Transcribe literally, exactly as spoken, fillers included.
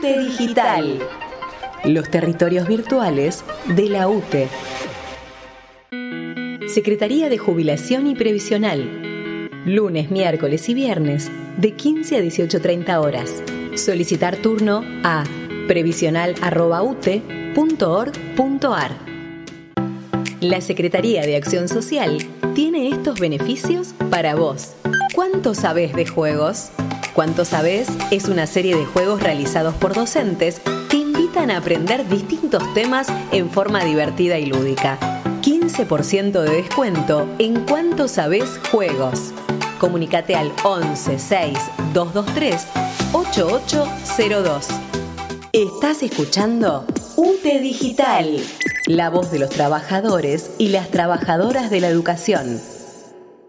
UTE Digital. Los territorios virtuales de la UTE. Secretaría de Jubilación y Previsional. Lunes, miércoles y viernes de quince a dieciocho treinta horas. Solicitar turno a previsional arroba u t e punto org punto a r. La Secretaría de Acción Social tiene estos beneficios para vos. ¿Cuánto sabés de juegos? ¿Cuánto sabés? Es una serie de juegos realizados por docentes que invitan a aprender distintos temas en forma divertida y lúdica. quince por ciento de descuento en Cuánto Sabés Juegos. Comunicate al once seis dos dos tres ocho ocho cero dos. Estás escuchando UTE Digital, la voz de los trabajadores y las trabajadoras de la educación.